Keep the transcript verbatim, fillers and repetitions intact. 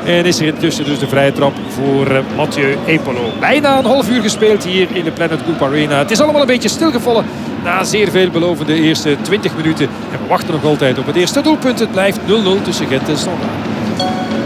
En is er intussen dus de vrije trap voor uh, Mathieu Epolo. Bijna een half uur gespeeld hier in de Planet Group Arena. Het is allemaal een beetje stilgevallen na zeer veelbelovende eerste twintig minuten. En we wachten nog altijd op het eerste doelpunt. Het blijft nul nul tussen Gent en Standaard.